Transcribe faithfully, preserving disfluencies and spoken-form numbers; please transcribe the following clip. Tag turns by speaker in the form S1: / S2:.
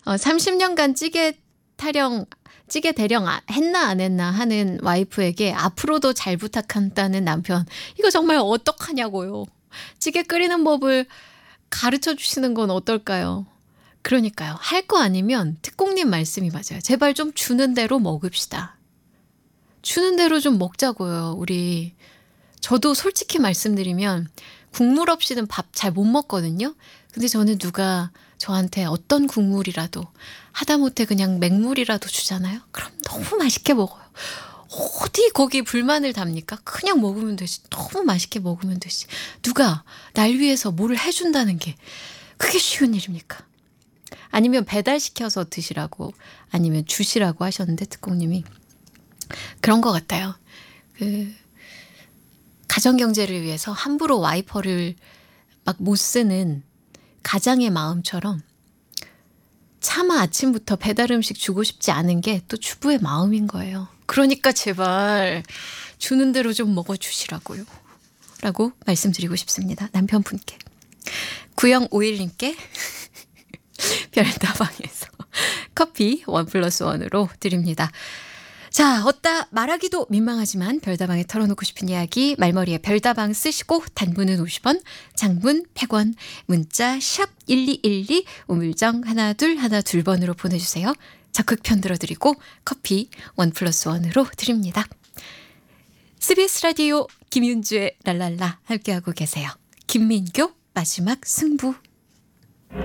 S1: 어, 삼십 년간 찌개 타령, 찌개 대령 아- 했나 안 했나 하는 와이프에게 앞으로도 잘 부탁한다는 남편. 이거 정말 어떡하냐고요. 찌개 끓이는 법을 가르쳐 주시는 건 어떨까요? 그러니까요. 할 거 아니면 특공님 말씀이 맞아요. 제발 좀 주는 대로 먹읍시다. 주는 대로 좀 먹자고요, 우리. 저도 솔직히 말씀드리면 국물 없이는 밥 잘 못 먹거든요. 근데 저는 누가 저한테 어떤 국물이라도 하다못해 그냥 맹물이라도 주잖아요. 그럼 너무 맛있게 먹어요. 어디 거기 불만을 답니까? 그냥 먹으면 되지. 너무 맛있게 먹으면 되지. 누가 날 위해서 뭐를 해준다는 게 그게 쉬운 일입니까? 아니면 배달시켜서 드시라고 아니면 주시라고 하셨는데 특공님이 그런 것 같아요. 그 가정경제를 위해서 함부로 와이퍼를 막 못 쓰는 가장의 마음처럼 차마 아침부터 배달 음식 주고 싶지 않은 게 또 주부의 마음인 거예요. 그러니까 제발 주는 대로 좀 먹어주시라고요. 라고 말씀드리고 싶습니다. 남편분께. 구영오일님께 별다방에서 커피 원 플러스 원으로 드립니다. 자, 어따 말하기도 민망하지만 별다방에 털어놓고 싶은 이야기 말머리에 별다방 쓰시고 단문은 오십 원, 장문 백 원, 문자 샵 일이일이 우물정 하나 둘 하나 둘 번으로 보내주세요. 적극 편들어드리고 커피 원 플러스 원으로 드립니다. 씨비에스 라디오 김윤주의 랄랄라 함께하고 계세요. 김민교 마지막 승부.